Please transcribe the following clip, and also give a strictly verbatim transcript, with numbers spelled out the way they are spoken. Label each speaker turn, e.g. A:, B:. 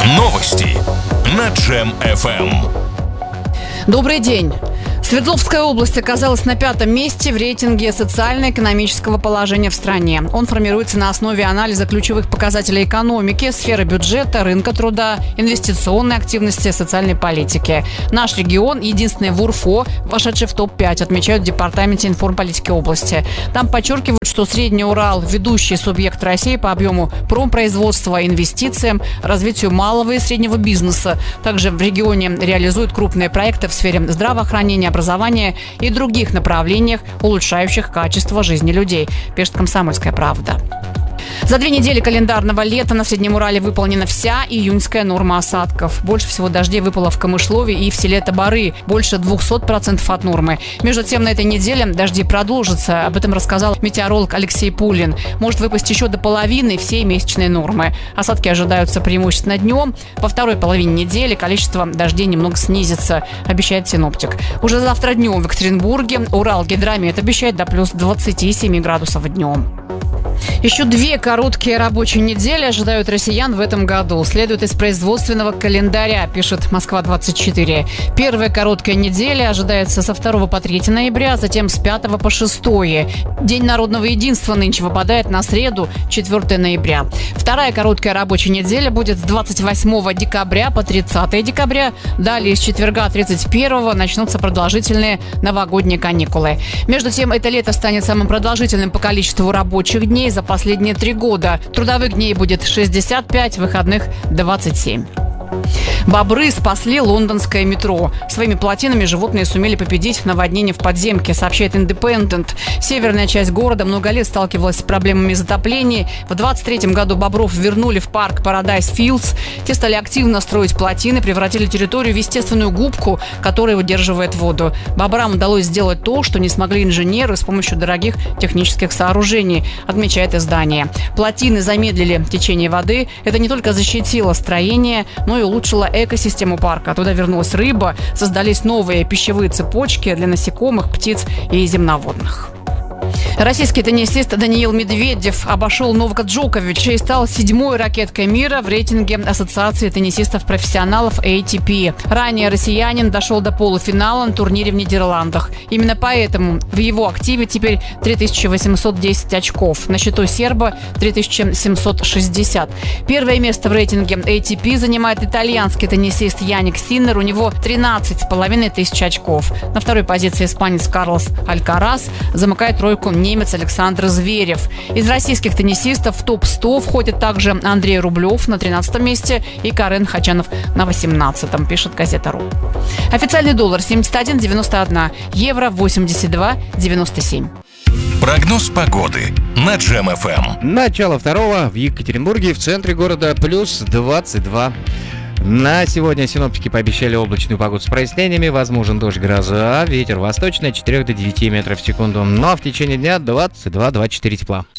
A: Новости на Джем эф эм.
B: Добрый день. Свердловская область оказалась на пятом месте в рейтинге социально-экономического положения в стране. Он формируется на основе анализа ключевых показателей экономики, сферы бюджета, рынка труда, инвестиционной активности, социальной политики. Наш регион – единственный в УРФО, вошедший в топ пять, отмечают в Департаменте информполитики области. Там подчеркивают, что Средний Урал – ведущий субъект России по объему промпроизводства, инвестициям, развитию малого и среднего бизнеса. Также в регионе реализуют крупные проекты в сфере здравоохранения, образования и других направлениях, улучшающих качество жизни людей, пишет «Комсомольская правда». За две недели календарного лета на Среднем Урале выполнена вся июньская норма осадков. Больше всего дождей выпало в Камышлове и в селе Табары, больше двухсот процентов от нормы. Между тем, на этой неделе дожди продолжатся. Об этом рассказал метеоролог Алексей Пулин. Может выпасть еще до половины всей месячной нормы. Осадки ожидаются преимущественно днем. Во второй половине недели количество дождей немного снизится, обещает синоптик. Уже завтра днем в Екатеринбурге Уралгидромет обещает до плюс двадцати семи градусов днем. Еще две короткие рабочие недели ожидают россиян в этом году. Следует из производственного календаря, пишет Москва двадцать четыре. Первая короткая неделя ожидается со второго по третье ноября, затем с пятого по шестое. День народного единства нынче выпадает на среду, четвёртое ноября. Вторая короткая рабочая неделя будет с двадцать восьмого декабря по тридцатое декабря. Далее с четверга тридцать первого начнутся продолжительные новогодние каникулы. Между тем, это лето станет самым продолжительным по количеству рабочих дней за последние три года. Трудовых дней будет шестьдесят пять, выходных двадцать семь. Бобры спасли лондонское метро. Своими плотинами животные сумели победить наводнение в подземке, сообщает Independent. Северная часть города много лет сталкивалась с проблемами затопления. В двадцать третьем году бобров вернули в парк Paradise Fields. Те стали активно строить плотины, превратили территорию в естественную губку, которая удерживает воду. Бобрам удалось сделать то, что не смогли инженеры с помощью дорогих технических сооружений, отмечает издание. Плотины замедлили течение воды. Это не только защитило строение, но и улучшила экосистему парка. Туда вернулась рыба, создались новые пищевые цепочки для насекомых, птиц и земноводных. Российский теннисист Даниил Медведев обошел Новака Джоковича и стал седьмой ракеткой мира в рейтинге Ассоциации теннисистов-профессионалов эй ти пи. Ранее россиянин дошел до полуфинала на турнире в Нидерландах. Именно поэтому в его активе теперь три тысячи восемьсот десять очков. На счету серба три тысячи семьсот шестьдесят. Первое место в рейтинге эй ти пи занимает итальянский теннисист Яник Синнер. У него тринадцать с половиной тысяч очков. На второй позиции испанец Карлос Алькарас, замыкает тройку немец Александр Зверев. Из российских теннисистов в топ сто входят также Андрей Рублев на тринадцатом месте и Карен Хачанов на восемнадцатом, пишет газета.ру. Официальный доллар семьдесят один девяносто один, евро восемьдесят два девяносто семь.
A: Прогноз погоды на Джем эф эм.
C: Начало второго в Екатеринбурге, в центре города, плюс двадцать два. На сегодня синоптики пообещали облачную погоду с прояснениями, возможен дождь, гроза, ветер восточный от четырёх до девяти метров в секунду. Ну а в течение дня двадцать два двадцать четыре тепла.